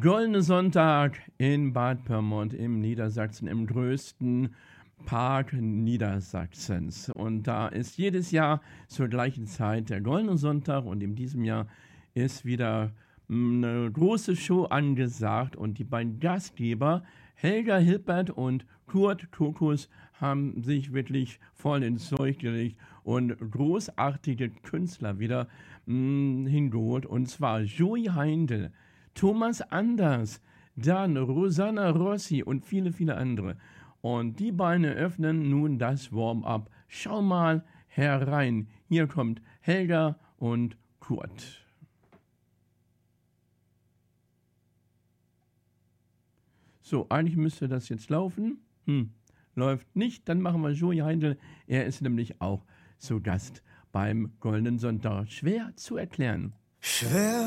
Goldene Sonntag in Bad Pyrmont im Niedersachsen, im größten Park Niedersachsens. Und da ist jedes Jahr zur gleichen Zeit der Goldene Sonntag und in diesem Jahr ist wieder eine große Show angesagt und die beiden Gastgeber Helga Hilpert und Kurt Kokus haben sich wirklich voll ins Zeug gelegt und großartige Künstler wieder hingeholt, und zwar Joey Heindl, Thomas Anders, dann Rosanna Rossi und viele, viele andere. Und die beiden eröffnen nun das Warm-up. Schau mal herein. Hier kommt Helga und Kurt. So, eigentlich müsste das jetzt laufen. Läuft nicht, dann machen wir Joey Heindl. Er ist nämlich auch zu Gast beim Goldenen Sonntag. Schwer zu erklären. Schwer